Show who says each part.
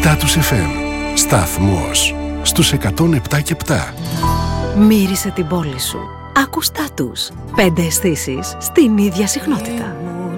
Speaker 1: Status FM. Σταθμός στους 107 και 7.
Speaker 2: Μύρισε την πόλη σου. Άκου Status. 5 αισθήσεις στην ίδια συχνότητα.